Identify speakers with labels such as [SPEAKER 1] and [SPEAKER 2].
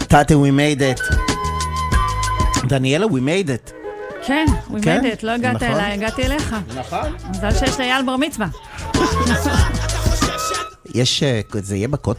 [SPEAKER 1] טאטה, we made it. דניאלה, we made it.
[SPEAKER 2] כן, we made it. לא הגעת אליי, הגעתי אליך.
[SPEAKER 1] נכון.
[SPEAKER 2] מזל שיש לאייל בר מצווה.
[SPEAKER 1] זה יהיה בכותל.